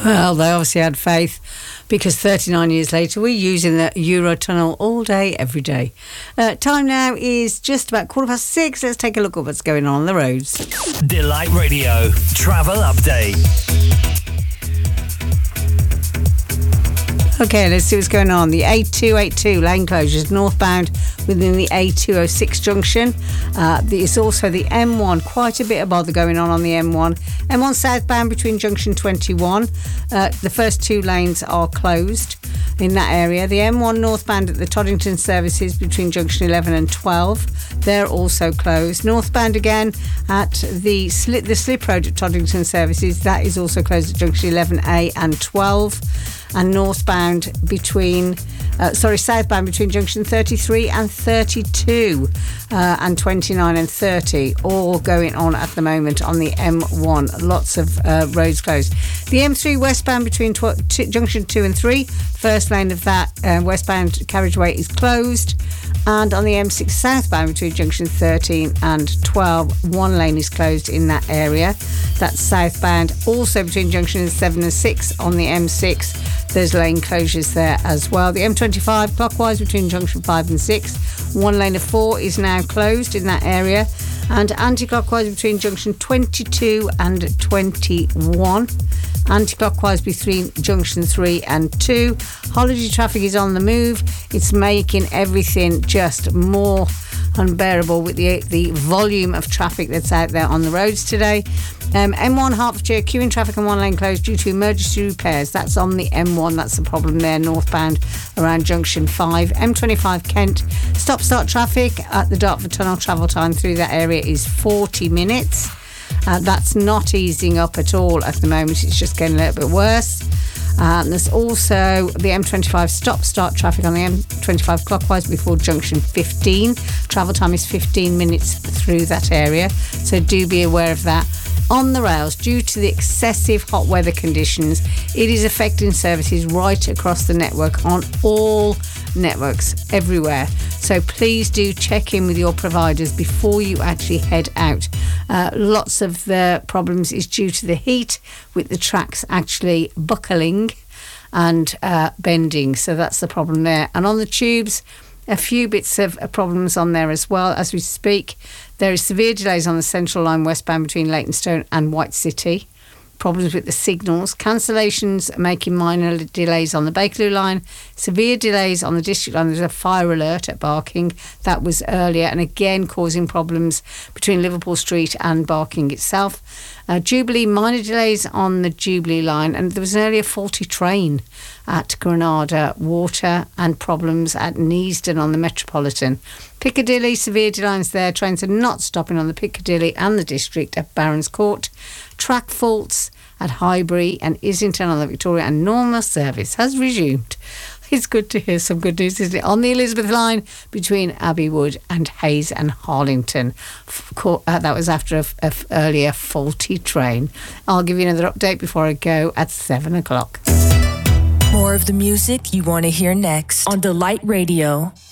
Well, they obviously had faith, because 39 years later we're using the Eurotunnel all day, every day. Time now is just about 6:15. Let's take a look at what's going on the roads. Delight Radio Travel Update. Okay, let's see what's going on. The A282 lane closures northbound within the A206 junction. There's also the M1, quite a bit of bother going on the M1. M1 southbound between junction 21. The first two lanes are closed in that area. The M1 northbound at the Toddington services between junction 11 and 12. They're also closed. Northbound again at the slip road at Toddington services. That is also closed at junction 11A and 12. And southbound between junction 33 and 32 and 29 and 30, all going on at the moment on the M1. Lots of roads closed. The M3 westbound between junction 2 and 3, first lane of that westbound carriageway is closed. And on the M6 southbound between junction 13 and 12, one lane is closed in that area. That's southbound. Also between junctions 7 and 6 on the M6, there's lane closures there as well. The M25 clockwise between junction 5 and 6, one lane of 4 is now closed in that area. And anti-clockwise between junction 22 and 21. Anti-clockwise between junction 3 and 2. Holiday traffic is on the move. It's making everything just more unbearable with the volume of traffic that's out there on the roads today. M1 Hertfordshire, queuing traffic and one lane closed due to emergency repairs. That's on the M1. That's the problem there, northbound around junction 5. M25 Kent, stop-start traffic at the Dartford Tunnel. Travel time through that area is 40 minutes. That's not easing up at all at the moment. It's just getting a little bit worse. There's also the M25 stop-start traffic on the M25 clockwise before junction 15. Travel time is 15 minutes through that area, so do be aware of that. On the rails, due to the excessive hot weather conditions, it is affecting services right across the network, on all networks everywhere. So please do check in with your providers before you actually head out. Lots of the problems is due to the heat, with the tracks actually buckling and bending. So that's the problem there. And on the tubes, a few bits of problems on there as well as we speak. There is severe delays on the Central Line westbound between Leytonstone and White City. Problems with the signals. Cancellations making minor delays on the Bakerloo line. Severe delays on the District line. There's a fire alert at Barking. That was earlier, and again causing problems between Liverpool Street and Barking itself. Jubilee, minor delays on the Jubilee line, and there was an earlier faulty train at Granada Water, and problems at Neasden on the Metropolitan. Piccadilly, severe delays there. Trains are not stopping on the Piccadilly and the District at Barons Court. Track faults at Highbury and Islington on the Victoria, and normal service has resumed. It's good to hear some good news, isn't it? On the Elizabeth line between Abbeywood and Hayes and Harlington. That was after a earlier faulty train. I'll give you another update before I go at 7 o'clock. More of the music you want to hear next on Delight Radio.